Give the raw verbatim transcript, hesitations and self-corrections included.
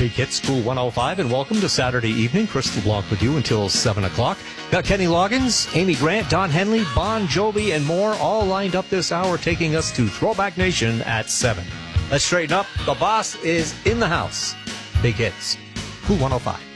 Big Hits Cool one oh five, and welcome to Saturday evening. Chris LeBlanc with you until seven o'clock. Got Kenny Loggins, Amy Grant, Don Henley, Bon Jovi, and more all lined up this hour, taking us to Throwback Nation at seven. Let's straighten up. The boss is in the house. Big Hits Cool one oh five.